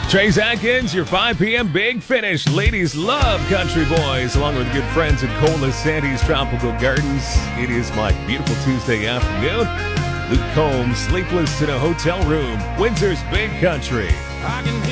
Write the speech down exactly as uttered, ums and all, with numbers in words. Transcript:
Trace Atkins, your five p.m. Big Finish. Ladies love country boys, along with good friends at Cole Sandy's Tropical Gardens. It is my beautiful Tuesday afternoon. Luke Combs, sleepless in a hotel room. Windsor's Big Country.